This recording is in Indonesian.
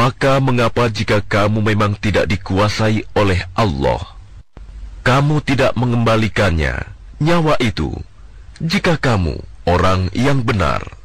Maka mengapa jika kamu memang tidak dikuasai oleh Allah, kamu tidak mengembalikannya, nyawa itu, jika kamu orang yang benar?